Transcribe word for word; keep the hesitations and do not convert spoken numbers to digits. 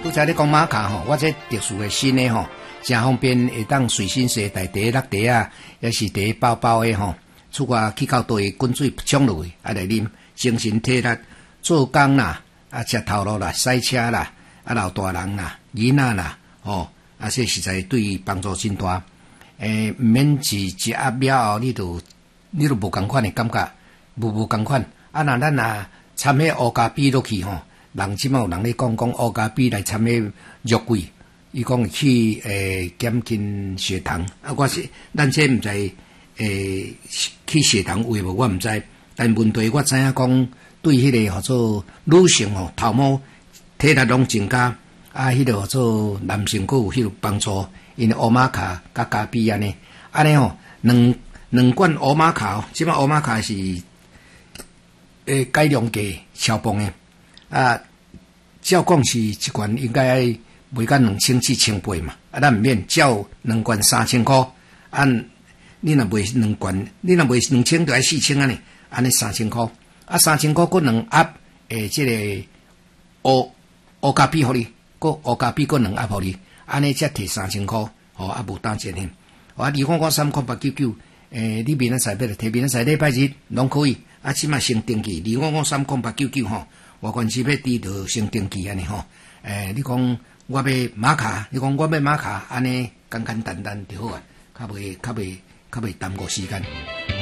拄才咧讲马卡吼，我这特殊的新的吼，真方便，会当随身携带，第一落地啊，也是第一包包的吼，出外去到倒滚水冲落去，啊来啉，精神体力，做工啦，啊吃头路啦，赛车啦，啊老大人啦，囡仔啦，吼，啊这实在对伊帮助真大。诶，毋免是一压了后，你就你就无共款的感觉，无无共款。啊，那咱啊掺迄乌加比落去吼。人即马有人咧讲讲乌加比来掺迄肉桂，伊讲去诶减轻血糖。啊，我是咱这毋知诶去血糖位无，我毋知。但问题我知影讲对迄个叫做女性吼头毛体力拢增加，啊，迄个叫做男性佫有迄个帮助。因为乌马卡甲加比安尼，安尼吼两两罐乌马卡哦，即马乌马卡是诶改良过超棒诶。啊，照讲是一罐应该卖到两千四千八嘛，啊，咱毋免照两罐三千箍，按你若卖两罐，你若卖两千就爱四千安尼，安尼三千箍，啊，三千箍佫两盒诶，即个乌乌加比互你，佫乌加比佫两盒互你，安尼才摕三千箍，吼啊无打折添，啊，二五五三块八九九，诶，你明仔载要来摕明仔载礼拜日拢可以，啊，即马先登记二五五三块八九九吼。我关是要低头先登记安尼吼，诶，你讲我要马卡，你讲我要马卡，安尼简简单单就好啊，较袂较袂较袂耽误时间。